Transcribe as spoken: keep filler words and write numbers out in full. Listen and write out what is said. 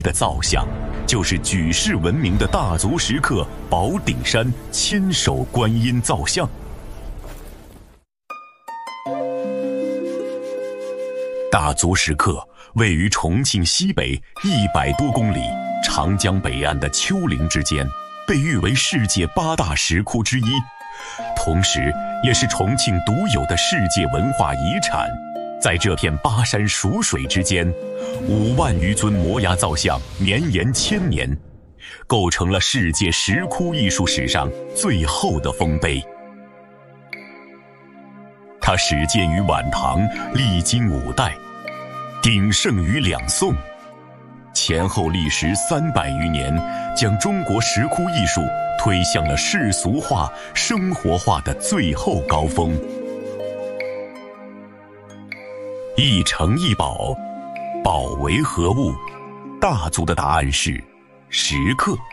的造像，就是举世闻名的大足石刻宝顶山千手观音造像。大足石刻位于重庆西北一百多公里，长江北岸的丘陵之间，被誉为世界八大石窟之一，同时也是重庆独有的世界文化遗产。在这片巴山蜀水之间，五万余尊摩崖造像绵延千年，构成了世界石窟艺术史上最厚的丰碑。它始建于晚唐，历经五代，鼎盛于两宋，前后历时三百余年，将中国石窟艺术推向了世俗化、生活化的最后高峰。一城一宝，宝为何物？大足的答案是石刻。